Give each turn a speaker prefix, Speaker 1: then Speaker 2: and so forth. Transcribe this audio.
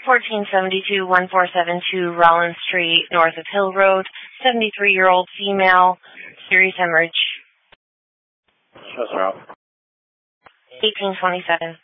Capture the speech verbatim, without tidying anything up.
Speaker 1: fourteen seventy-two, fourteen seventy-two Rollins Street, north of Hill Road, seventy-three-year-old female, serious hemorrhage.
Speaker 2: What's wrong?
Speaker 1: eighteen twenty-seven.